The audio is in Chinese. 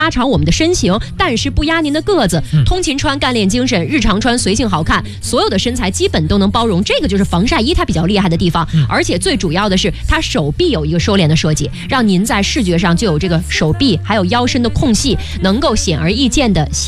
拉长我们的身形，但是不压您的个子。通勤穿干练精神，日常穿随性好看，所有的身材基本都能包容。这个就是防晒衣它比较厉害的地方。而且最主要的是，它手臂有一个收敛的设计，让您在视觉上就有这个手臂还有腰身的空隙，能够显而易见的